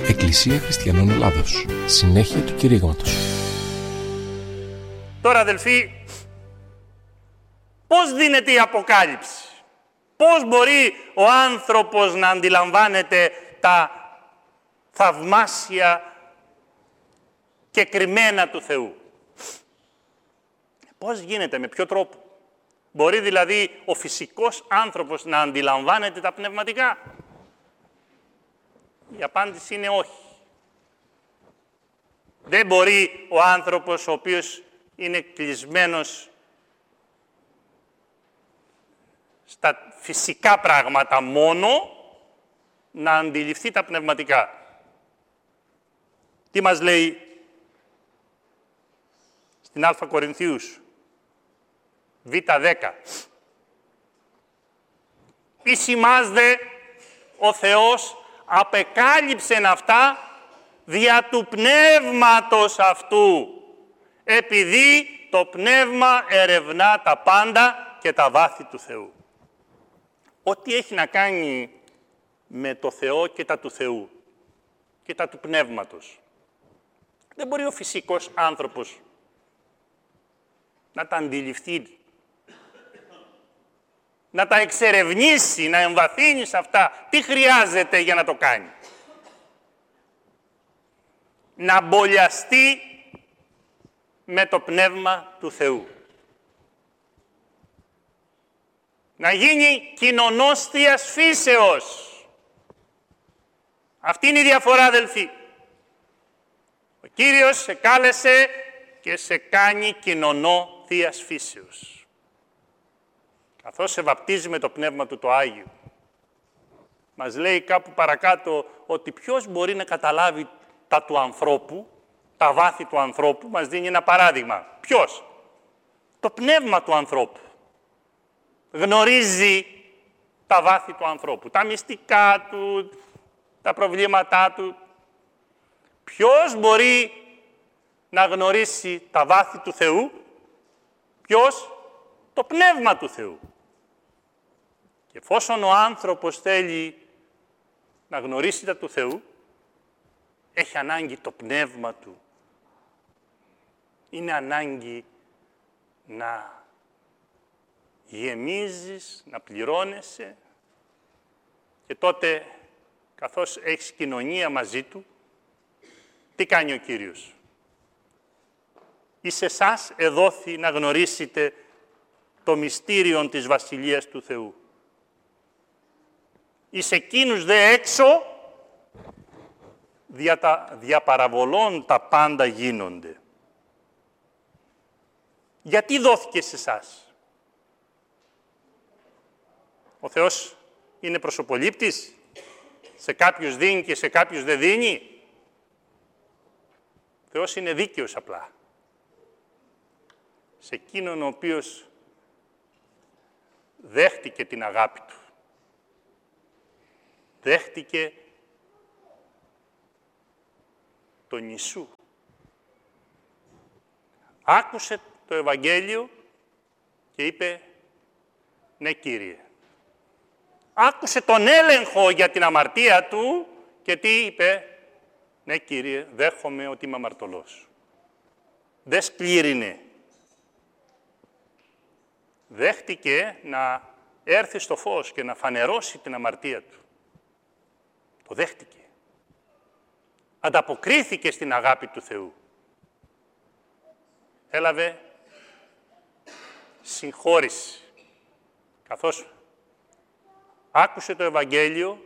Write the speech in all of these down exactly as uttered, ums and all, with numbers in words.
Εκκλησία Χριστιανών Ελλάδος. Συνέχεια του κηρύγματος. Τώρα, αδελφοί, πώς δίνεται η αποκάλυψη? Πώς μπορεί ο άνθρωπος να αντιλαμβάνεται τα θαυμάσια και κρυμμένα του Θεού? Πώς γίνεται, με ποιο τρόπο? Μπορεί δηλαδή ο φυσικός άνθρωπος να αντιλαμβάνεται τα πνευματικά? Η απάντηση είναι όχι. Δεν μπορεί ο άνθρωπος ο οποίος είναι κλεισμένος στα φυσικά πράγματα μόνο να αντιληφθεί τα πνευματικά. Τι μας λέει στην Α Κορινθίους Β δέκα. Εις ημάς δε ο Θεός απεκάλυψεν αυτά δια του πνεύματος αυτού, επειδή το πνεύμα ερευνά τα πάντα και τα βάθη του Θεού. Ό,τι έχει να κάνει με το Θεό και τα του Θεού και τα του πνεύματος, δεν μπορεί ο φυσικός άνθρωπος να τα αντιληφθεί, να τα εξερευνήσει, να εμβαθύνει σε αυτά. Τι χρειάζεται για να το κάνει? Να μπολιαστεί με το πνεύμα του Θεού. Να γίνει κοινωνός θείας φύσεως. Αυτή είναι η διαφορά, αδελφοί. Ο Κύριος σε κάλεσε και σε κάνει κοινωνό θείας φύσεως. Καθώς σε βαπτίζει με το πνεύμα του το Άγιο. Μας λέει κάπου παρακάτω ότι ποιος μπορεί να καταλάβει τα του ανθρώπου, τα βάθη του ανθρώπου. Μας δίνει ένα παράδειγμα. Ποιος? Το πνεύμα του ανθρώπου. Γνωρίζει τα βάθη του ανθρώπου, τα μυστικά του, τα προβλήματά του. Ποιος μπορεί να γνωρίσει τα βάθη του Θεού? Ποιος? Το πνεύμα του Θεού. Και εφόσον ο άνθρωπος θέλει να γνωρίσει τα του Θεού, έχει ανάγκη το πνεύμα του. Είναι ανάγκη να γεμίζεις, να πληρώνεσαι και τότε, καθώς έχεις κοινωνία μαζί του, τι κάνει ο Κύριος? Εις εσάς εδόθη να γνωρίσετε το μυστήριον της Βασιλείας του Θεού. Εις εκείνους δε έξω, δια, τα, δια παραβολών τα πάντα γίνονται. Γιατί δόθηκε σε εσάς? Ο Θεός είναι προσωπολήπτης? Σε κάποιους δίνει και σε κάποιους δεν δίνει? Ο Θεός είναι δίκαιος απλά. Σε εκείνον ο οποίος δέχτηκε την αγάπη του. Δέχτηκε τον Ιησού. Άκουσε το Ευαγγέλιο και είπε, ναι Κύριε. Άκουσε τον έλεγχο για την αμαρτία του και τι είπε? Ναι Κύριε, δέχομαι ότι είμαι αμαρτωλός. Δεν σκλήρινε. Δέχτηκε να έρθει στο φως και να φανερώσει την αμαρτία του. Το δέχτηκε. Ανταποκρίθηκε στην αγάπη του Θεού. Έλαβε συγχώρηση. Καθώς άκουσε το Ευαγγέλιο,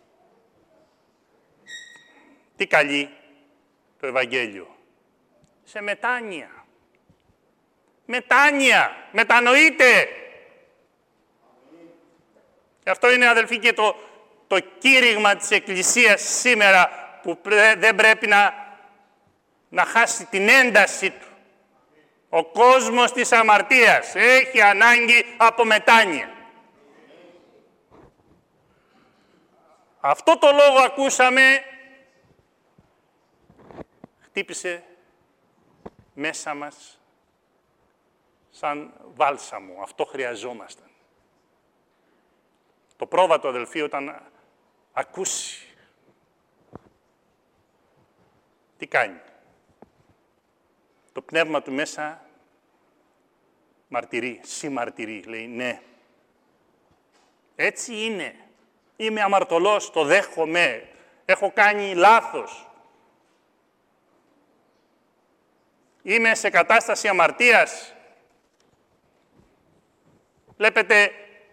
τι καλεί το Ευαγγέλιο? Σε μετάνοια. Μετάνοια. Μετανοείτε. Και αυτό είναι, αδελφοί, και το, το κήρυγμα της Εκκλησίας σήμερα, που πρέ, δεν πρέπει να, να χάσει την ένταση του. Ο κόσμος της αμαρτίας έχει ανάγκη από μετάνοια. Αυτό το λόγο ακούσαμε, χτύπησε μέσα μας σαν βάλσαμο. Αυτό χρειαζόμασταν. Το πρόβατο, αδελφοί, όταν ακούσει τι κάνει? Το πνεύμα του μέσα μαρτυρεί, συμμαρτυρεί, λέει ναι. Έτσι είναι. Είμαι αμαρτωλός, το δέχομαι. Έχω κάνει λάθος. Είμαι σε κατάσταση αμαρτίας. Βλέπετε,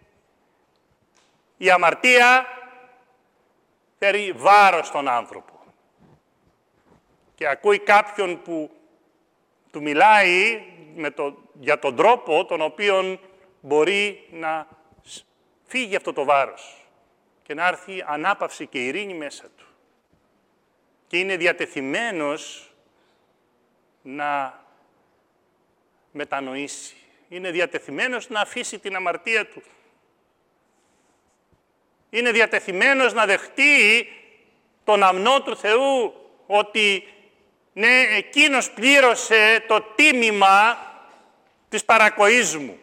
η αμαρτία φέρει βάρος στον άνθρωπο. Και ακούει κάποιον που του μιλάει με το, για τον τρόπο τον οποίο μπορεί να φύγει αυτό το βάρος και να έρθει ανάπαυση και ειρήνη μέσα του. Και είναι διατεθειμένος να μετανοήσει. Είναι διατεθειμένος να αφήσει την αμαρτία του. Είναι διατεθειμένος να δεχτεί τον αμνό του Θεού ότι ναι, εκείνος πλήρωσε το τίμημα της παρακοής μου.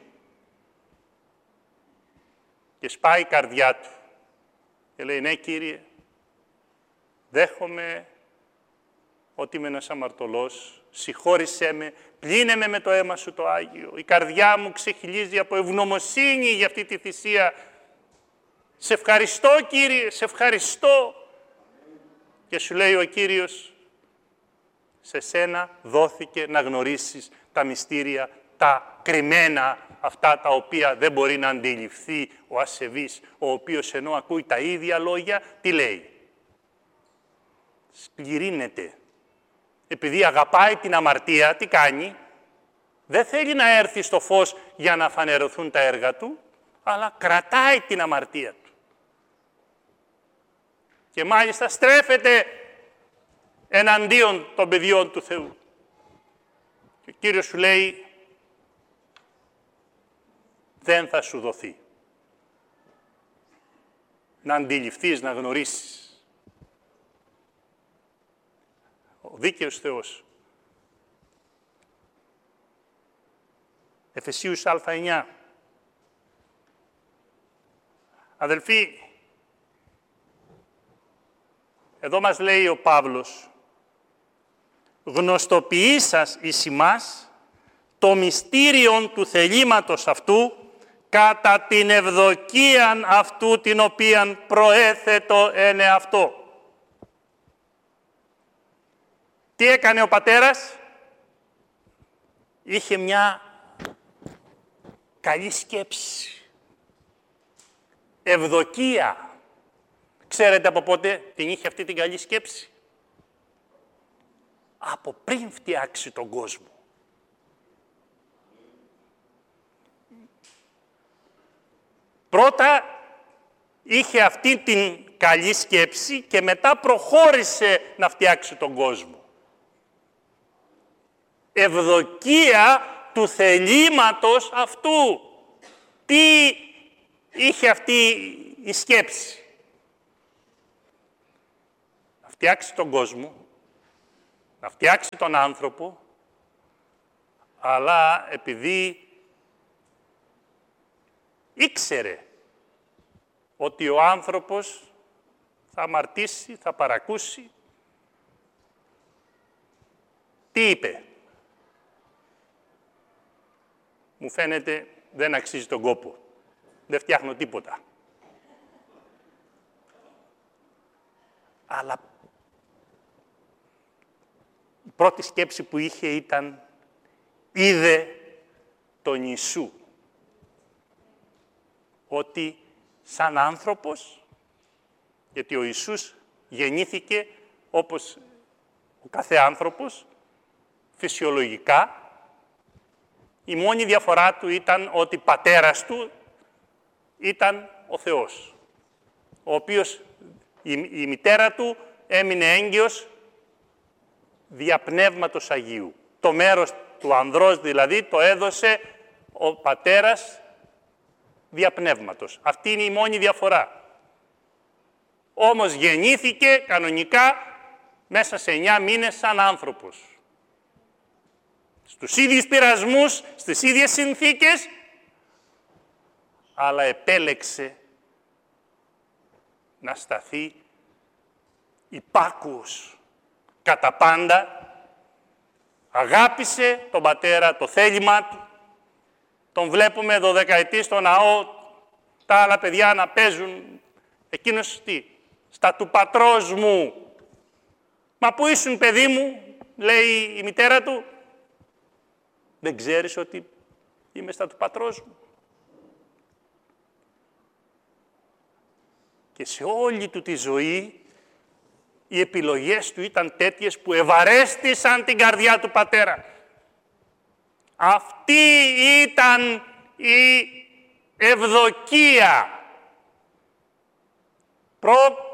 Και σπάει η καρδιά του. Και λέει, ναι Κύριε, δέχομαι ότι είμαι ένας αμαρτωλός, συγχώρησέ με, πλύνε με με το αίμα σου το Άγιο. Η καρδιά μου ξεχυλίζει από ευγνωμοσύνη για αυτή τη θυσία. Σε ευχαριστώ Κύριε, σε ευχαριστώ. Και σου λέει ο Κύριος, σε σένα δόθηκε να γνωρίσεις τα μυστήρια, τα κρυμμένα, αυτά τα οποία δεν μπορεί να αντιληφθεί ο ασεβής, ο οποίος ενώ ακούει τα ίδια λόγια, τι λέει? Σκληρύνεται. Επειδή αγαπάει την αμαρτία, τι κάνει? Δεν θέλει να έρθει στο φως για να φανερωθούν τα έργα του, αλλά κρατάει την αμαρτία του. Και μάλιστα στρέφεται εναντίον των παιδιών του Θεού. Και ο Κύριος σου λέει, δεν θα σου δοθεί να αντιληφθείς, να γνωρίσεις. Ο δίκαιος Θεός. Εφεσίους Α εννιά. Αδελφοί, εδώ μας λέει ο Παύλος, γνωστοποιεί σας εις ημάς το μυστήριον του θελήματος αυτού κατά την ευδοκίαν αυτού την οποίαν προέθετο εν εαυτό. Τι έκανε ο πατέρας? Είχε μια καλή σκέψη. Ευδοκία. Ξέρετε από πότε την είχε αυτή την καλή σκέψη? Από πριν φτιάξει τον κόσμο. Πρώτα είχε αυτή την καλή σκέψη και μετά προχώρησε να φτιάξει τον κόσμο. Ευδοκία του θελήματος αυτού. Τι είχε αυτή η σκέψη? Να φτιάξει τον κόσμο, να φτιάξει τον άνθρωπο, αλλά επειδή ήξερε ότι ο άνθρωπος θα αμαρτήσει, θα παρακούσει, τι είπε? Μου φαίνεται δεν αξίζει τον κόπο. Δεν φτιάχνω τίποτα. Αλλά η πρώτη σκέψη που είχε ήταν είδε τον Ιησού. Ότι σαν άνθρωπος, γιατί ο Ιησούς γεννήθηκε όπως ο κάθε άνθρωπος, φυσιολογικά, η μόνη διαφορά του ήταν ότι πατέρας του ήταν ο Θεός, ο οποίος η, η μητέρα του έμεινε έγκυος δια Πνεύματος Αγίου. Το μέρος του ανδρός δηλαδή το έδωσε ο πατέρας δια Πνεύματος. Αυτή είναι η μόνη διαφορά. Όμως γεννήθηκε κανονικά μέσα σε εννιά μήνες σαν άνθρωπος. Στους ίδιους πειρασμούς, στις ίδιες συνθήκες, αλλά επέλεξε να σταθεί υπάκουος, κατά πάντα, αγάπησε τον πατέρα, το θέλημά του. Τον βλέπουμε δωδεκαετή στο ναό, τα άλλα παιδιά να παίζουν. Εκείνος τι, στα του πατρός μου. Μα πού ήσουν, παιδί μου, λέει η μητέρα του. Δεν ξέρεις ότι είμαι στα του πατρός μου. Και σε όλη του τη ζωή, οι επιλογές του ήταν τέτοιες που ευαρέστησαν την καρδιά του πατέρα. Αυτή ήταν η ευδοκία. Προ...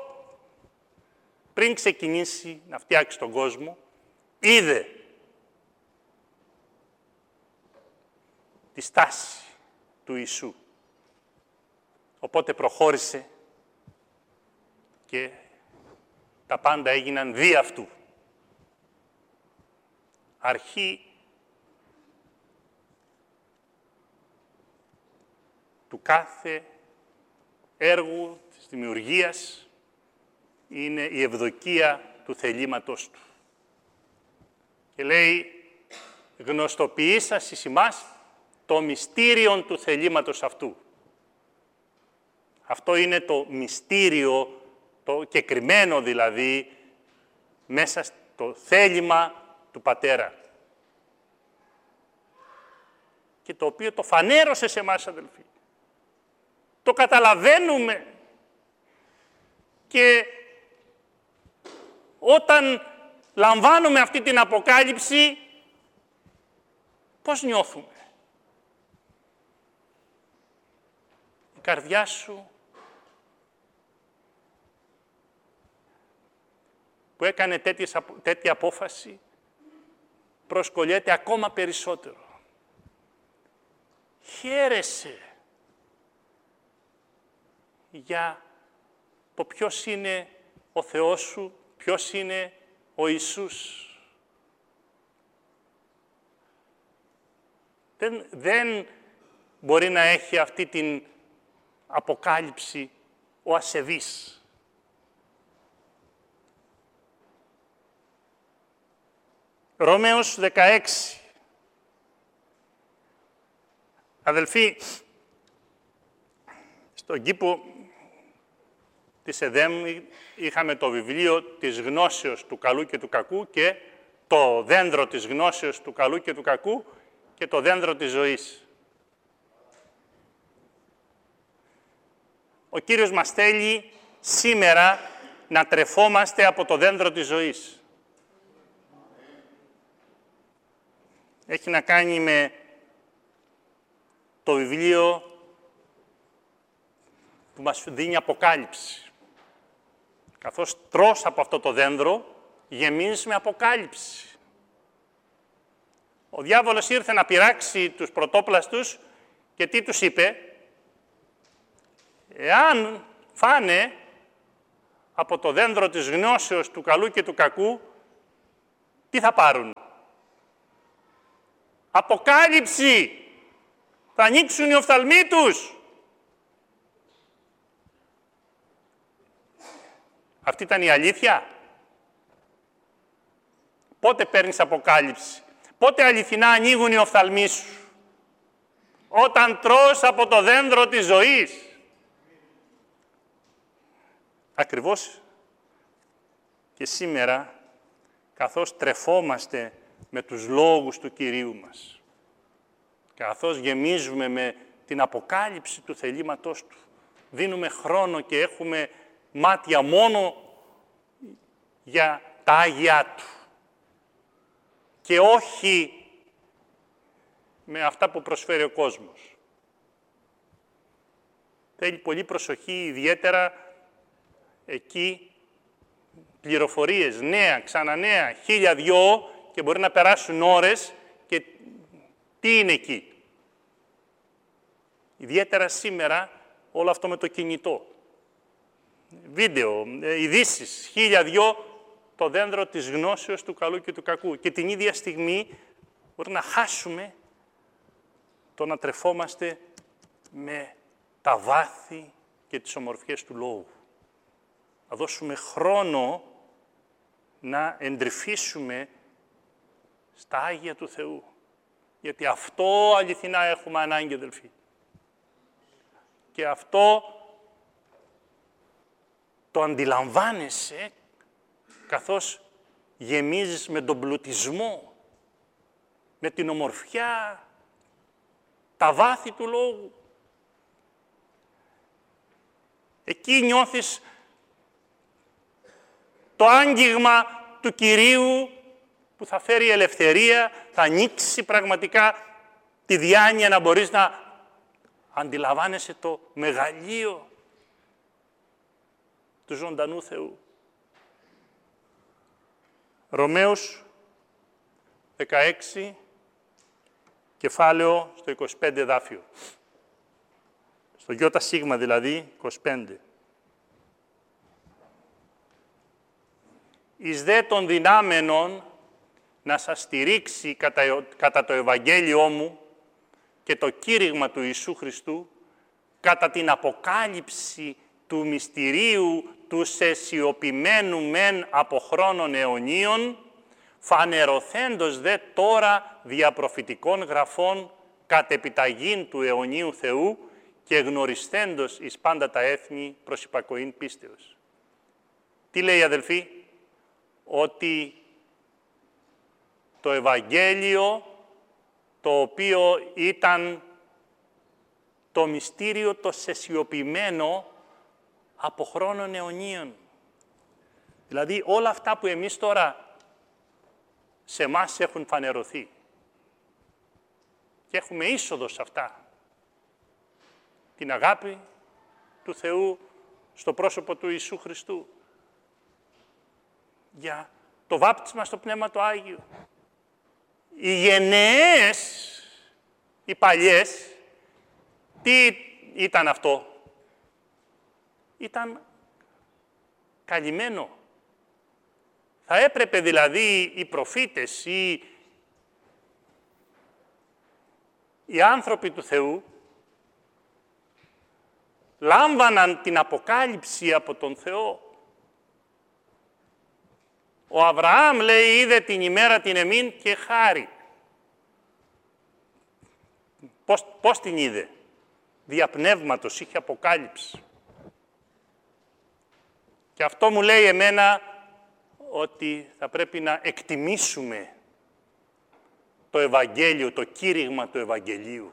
Πριν ξεκινήσει να φτιάξει τον κόσμο, είδε τη στάση του Ιησού. Οπότε προχώρησε και τα πάντα έγιναν δι' αυτού. Αρχή του κάθε έργου της δημιουργίας είναι η ευδοκία του θελήματος του. Και λέει, γνωστοποιήσας εις ημάς το μυστήριον του θελήματος αυτού. Αυτό είναι το μυστήριο, το κεκριμένο δηλαδή, μέσα στο θέλημα του Πατέρα. Και το οποίο το φανέρωσε σε εμάς, αδελφοί. Το καταλαβαίνουμε. Και όταν λαμβάνουμε αυτή την αποκάλυψη, πώς νιώθουμε? Η καρδιά σου που έκανε τέτοιες, τέτοια απόφαση προσκολιέται ακόμα περισσότερο. Χαίρεσαι για το ποιος είναι ο Θεός σου, ποιος είναι ο Ιησούς. Δεν, δεν μπορεί να έχει αυτή την αποκάλυψη ο ασεβής. Ρωμαίος δεκαέξι. Αδελφοί, στον κήπο της ΕΔΕΜ είχαμε το βιβλίο της γνώσεως του καλού και του κακού και το δένδρο της γνώσεως του καλού και του κακού και το δένδρο της ζωής. Ο Κύριος μας θέλει σήμερα να τρεφόμαστε από το δένδρο της ζωής. Έχει να κάνει με το βιβλίο που μας δίνει αποκάλυψη. Καθώς τρως από αυτό το δένδρο, γεμίζεις με αποκάλυψη. Ο διάβολος ήρθε να πειράξει τους πρωτόπλαστους και τι τους είπε? Εάν φάνε από το δένδρο της γνώσεως του καλού και του κακού, τι θα πάρουν? Αποκάλυψη! Θα ανοίξουν οι οφθαλμοί τους. Αυτή ήταν η αλήθεια. Πότε παίρνεις αποκάλυψη? Πότε αληθινά ανοίγουν οι οφθαλμοί σου? Όταν τρως από το δένδρο της ζωής. Ακριβώς και σήμερα, καθώς τρεφόμαστε με τους λόγους του Κυρίου μας, καθώς γεμίζουμε με την αποκάλυψη του θελήματός Του, δίνουμε χρόνο και έχουμε μάτια μόνο για τα Άγια Του και όχι με αυτά που προσφέρει ο κόσμος. Θέλει πολύ προσοχή, ιδιαίτερα εκεί πληροφορίες, νέα, ξανανέα, χίλια δυο και μπορεί να περάσουν ώρες και τι είναι εκεί. Ιδιαίτερα σήμερα όλο αυτό με το κινητό. Βίντεο, ειδήσεις, χίλια δυο, το δένδρο της γνώσεως του καλού και του κακού. Και την ίδια στιγμή μπορεί να χάσουμε το να τρεφόμαστε με τα βάθη και τις ομορφιές του Λόγου. Να δώσουμε χρόνο να εντρυφήσουμε στα Άγια του Θεού. Γιατί αυτό αληθινά έχουμε ανάγκη, αδελφοί. Και αυτό το αντιλαμβάνεσαι καθώς γεμίζεις με τον πλουτισμό, με την ομορφιά, τα βάθη του Λόγου. Εκεί νιώθεις το άγγιγμα του Κυρίου που θα φέρει ελευθερία, θα ανοίξει πραγματικά τη διάνοια να μπορείς να αντιλαμβάνεσαι το μεγαλείο του ζωντανού Θεού. Ρωμαίους δεκαέξι, κεφάλαιο στο είκοσι πέντε εδάφιο. Στο γιώτα σίγμα δηλαδή, είκοσι πέντε. Εις δε των δυνάμενων να σας στηρίξει κατά, κατά το Ευαγγέλιό μου και το κήρυγμα του Ιησού Χριστού, κατά την αποκάλυψη του μυστηρίου του σεσιωπημένου μεν από χρόνων αιωνίων, φανερωθέντος δε τώρα διαπροφητικών γραφών κατ' επιταγήν του αιωνίου Θεού και γνωριστέντος εις πάντα τα έθνη προς υπακοήν πίστεως. Τι λέει, αδελφοί? Ότι το Ευαγγέλιο, το οποίο ήταν το μυστήριο το σεσιωπημένο από χρόνων αιωνίων. Δηλαδή όλα αυτά που εμείς τώρα σε εμάς έχουν φανερωθεί. Και έχουμε είσοδο σε αυτά. Την αγάπη του Θεού στο πρόσωπο του Ιησού Χριστού. Για το βάπτισμα στο Πνεύμα το Άγιο. Οι γενναίες, οι παλιές, τι ήταν αυτό? Ήταν καλυμμένο. Θα έπρεπε δηλαδή οι προφήτες, οι, οι άνθρωποι του Θεού, λάμβαναν την αποκάλυψη από τον Θεό. Ο Αβραάμ λέει, είδε την ημέρα την εμήν και χάρη. Πώς, πώς την είδε? Δια πνεύματος, είχε αποκάλυψη. Και αυτό μου λέει εμένα ότι θα πρέπει να εκτιμήσουμε το Ευαγγέλιο, το κήρυγμα του Ευαγγελίου.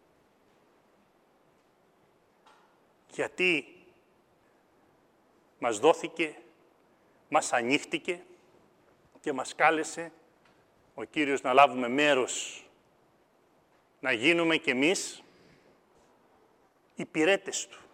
Γιατί μας δόθηκε, μας ανοίχτηκε και μας κάλεσε ο Κύριος να λάβουμε μέρος, να γίνουμε κι εμείς υπηρέτες Του.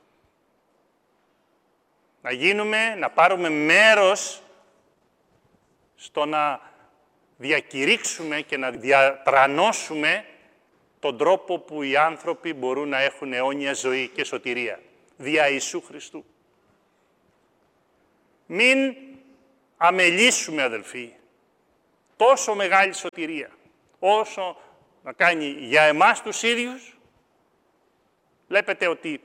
Να γίνουμε, να πάρουμε μέρος στο να διακηρύξουμε και να διατρανώσουμε τον τρόπο που οι άνθρωποι μπορούν να έχουν αιώνια ζωή και σωτηρία, δια Ιησού Χριστού. Μην αμελήσουμε, αδελφοί, τόσο μεγάλη σωτηρία, όσο να κάνει για εμάς τους ίδιους. Βλέπετε ότι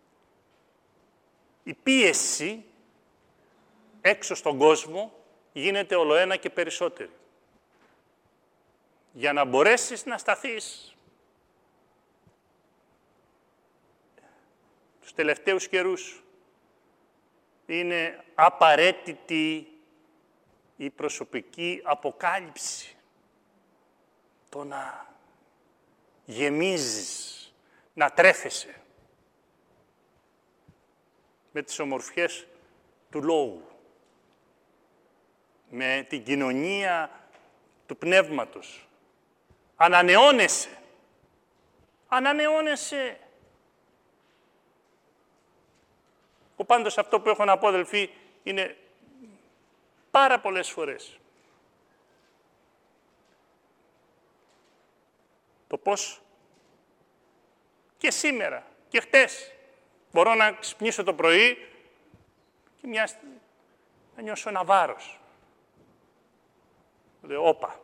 η πίεση έξω στον κόσμο γίνεται ολοένα και περισσότερη. Για να μπορέσεις να σταθείς τους τελευταίους καιρούς, είναι απαραίτητη η προσωπική αποκάλυψη. Το να γεμίζεις, να τρέφεσαι με τις ομορφιές του Λόγου, με την κοινωνία του Πνεύματος. Ανανεώνεσαι. Ανανεώνεσαι. Ο πάντως αυτό που έχω να πω, αδελφοί, είναι πάρα πολλές φορές. Το πώς και σήμερα και χτες μπορώ να ξυπνήσω το πρωί και μια, να νιώσω ένα βάρος. Λέω, όπα.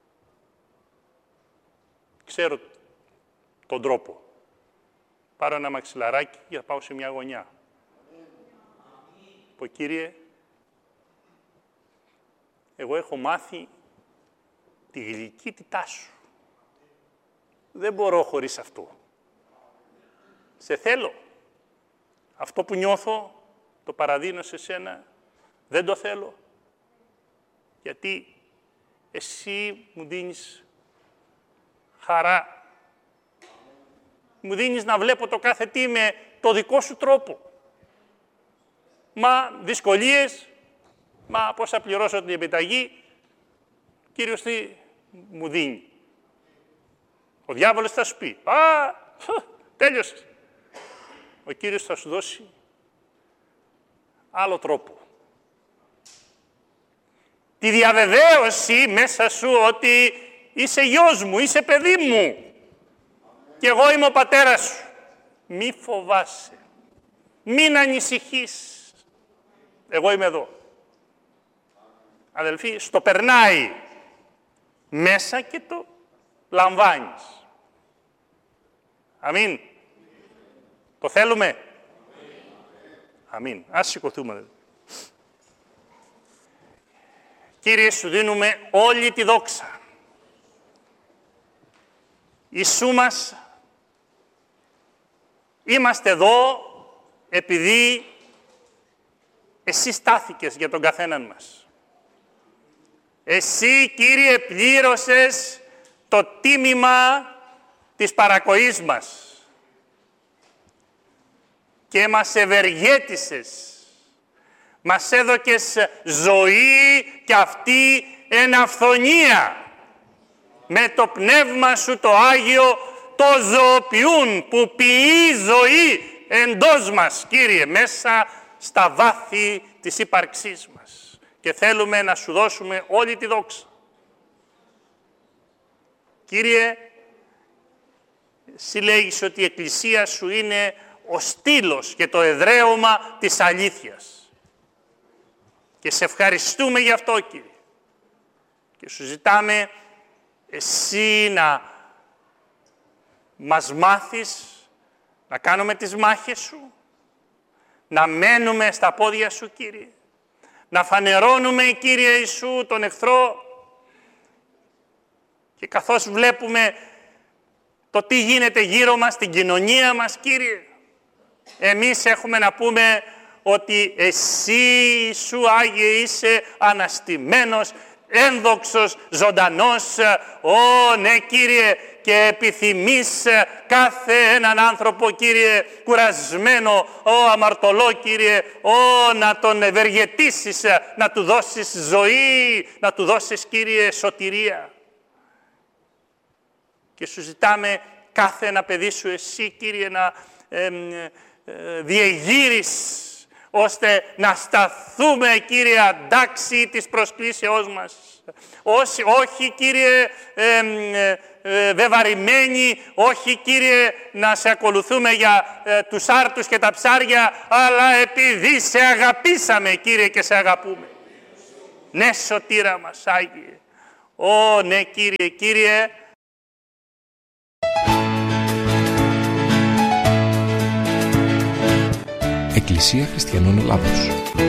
Ξέρω τον τρόπο. Πάρω ένα μαξιλαράκι και θα πάω σε μια γωνιά. Πω, Κύριε, εγώ έχω μάθει τη γλυκύτητά σου. Δεν μπορώ χωρίς αυτό. Σε θέλω. Αυτό που νιώθω, το παραδίνω σε σένα. Δεν το θέλω. Γιατί εσύ μου δίνεις χαρά. Μου δίνεις να βλέπω το κάθε τι με το δικό σου τρόπο. Μα δυσκολίες, μα πώς θα πληρώσω την επιταγή, Κύριος τι μου δίνει. Ο διάβολος θα σου πει, α, τέλειωσες. Ο Κύριος θα σου δώσει άλλο τρόπο. Τη διαβεβαίωση μέσα σου ότι είσαι γιος μου, είσαι παιδί μου και εγώ είμαι ο πατέρας σου. Μη φοβάσαι, μην ανησυχείς. Εγώ είμαι εδώ. Αδελφοί, στο περνάει μέσα και το λαμβάνεις. Αμήν. Το θέλουμε. Αμήν. Ας σηκωθούμε. Κύριε, σου δίνουμε όλη τη δόξα. Ιησού μας, είμαστε εδώ επειδή εσύ στάθηκες για τον καθέναν μας. Εσύ, Κύριε, πλήρωσες το τίμημα της παρακοής μας και μας ευεργέτησες. Μας έδωκες ζωή και αυτή εν αυθονία. Με το πνεύμα σου το Άγιο το ζωοποιούν, που ποιεί ζωή εντός μας, Κύριε, μέσα στα βάθη της ύπαρξής μας. Και θέλουμε να σου δώσουμε όλη τη δόξα. Κύριε, εσύ λέγεις ότι η Εκκλησία σου είναι ο στήλος και το εδραίωμα της αλήθειας. Και σε ευχαριστούμε γι' αυτό, Κύριε. Και σου ζητάμε εσύ να μας μάθεις να κάνουμε τις μάχες σου, να μένουμε στα πόδια σου, Κύριε, να φανερώνουμε, Κύριε Ιησού, τον εχθρό και καθώς βλέπουμε το τι γίνεται γύρω μας, στην κοινωνία μας, Κύριε, εμείς έχουμε να πούμε ότι εσύ, Ιησού Άγιε, είσαι αναστημένος, ένδοξος, ζωντανός. Ω, ναι, Κύριε, και επιθυμείς κάθε έναν άνθρωπο, Κύριε, κουρασμένο, ω, αμαρτωλό, Κύριε, ω, να τον ευεργετήσεις, να του δώσεις ζωή, να του δώσεις, Κύριε, σωτηρία. Και σου ζητάμε κάθε ένα παιδί σου, εσύ, Κύριε, να ε, ε, διεγείρεις, ώστε να σταθούμε, Κύριε, αντάξει της προσκλήσεώς μας. Όσοι, όχι, Κύριε, ε, ε, ε, βεβαρημένοι, όχι, Κύριε, να σε ακολουθούμε για ε, τους άρτους και τα ψάρια, αλλά επειδή σε αγαπήσαμε, Κύριε, και σε αγαπούμε. Ναι, σωτήρα μας, Άγιε. Ω, ναι, Κύριε, Κύριε. Εκκλησία Χριστιανών Ελλάδος.